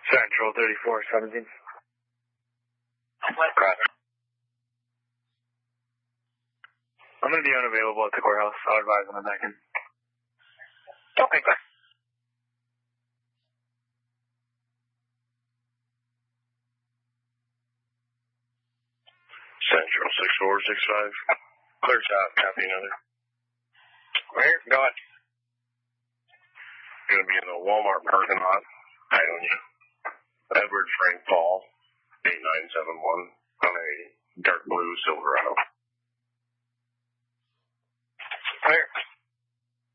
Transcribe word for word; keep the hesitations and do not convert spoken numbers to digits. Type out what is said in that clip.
Central thirty-four seventeen. What? Roger. I'm going to be unavailable at the courthouse. I'll advise when I'm back in. Okay, good. Central six four six five. Clear shot, copy another. Where? Go on. Going to be in the Walmart parking lot. Ionia. Edward Frank Paul, eight nine seven one, on a dark blue Silverado. Where?